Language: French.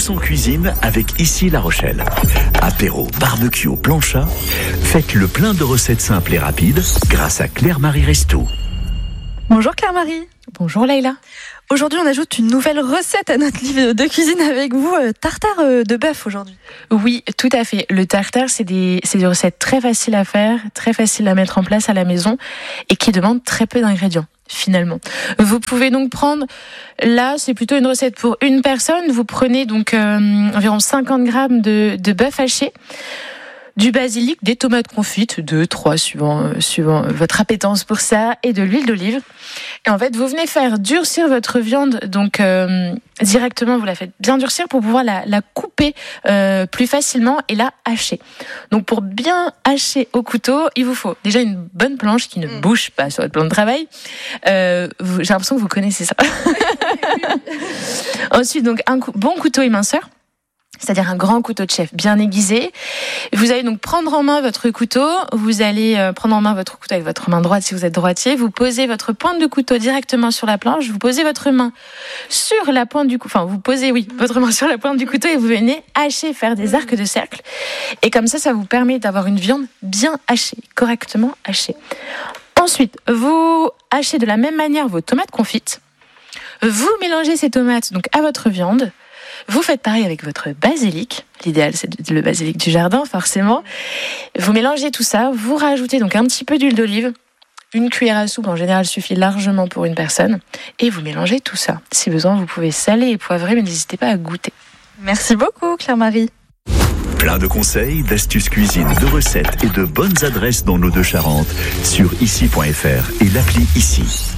200 cuisines avec Ici La Rochelle. Apéro, barbecue, plancha. Faites le plein de recettes simples et rapides grâce à Claire-Marie Restou. Bonjour Claire-Marie. Bonjour Leïla. Aujourd'hui, on ajoute une nouvelle recette à notre livre de cuisine avec vous, tartare de bœuf aujourd'hui. Oui, tout à fait. Le tartare, c'est des recettes très faciles à faire, très faciles à mettre en place à la maison et qui demandent très peu d'ingrédients. Finalement, vous pouvez donc prendre, là c'est plutôt une recette pour une personne, vous prenez donc environ 50 grammes de bœuf haché, du basilic, des tomates confites, 2, 3 suivant votre appétence pour ça, et de l'huile d'olive. Et en fait, vous venez faire durcir votre viande, donc directement, vous la faites bien durcir pour pouvoir la couper plus facilement et la hacher. Donc pour bien hacher au couteau, il vous faut déjà une bonne planche qui ne bouge pas sur votre plan de travail. J'ai l'impression que vous connaissez ça. Ensuite, donc un bon couteau éminceur. C'est-à-dire un grand couteau de chef bien aiguisé. Vous allez donc prendre en main votre couteau. Vous allez prendre en main votre couteau avec votre main droite si vous êtes droitier. Vous posez votre pointe de couteau directement sur la planche. Vous posez votre main sur la pointe du couteau. Enfin, vous posez, votre main sur la pointe du couteau et vous venez hacher, faire des arcs de cercle. Et comme ça vous permet d'avoir une viande bien hachée, correctement hachée. Ensuite, vous hachez de la même manière vos tomates confites. Vous mélangez ces tomates donc à votre viande. Vous faites pareil avec votre basilic. L'idéal, c'est le basilic du jardin, forcément. Vous mélangez tout ça. Vous rajoutez donc un petit peu d'huile d'olive. Une cuillère à soupe, en général, suffit largement pour une personne. Et vous mélangez tout ça. Si besoin, vous pouvez saler et poivrer, mais n'hésitez pas à goûter. Merci beaucoup, Claire-Marie. Plein de conseils, d'astuces cuisine, de recettes et de bonnes adresses dans nos deux Charentes sur ici.fr et l'appli Ici.